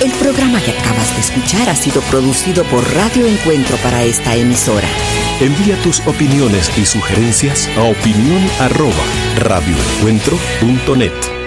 El programa que acabas de escuchar ha sido producido por Radio Encuentro para esta emisora. Envía tus opiniones y sugerencias a opinión@radioencuentro.net.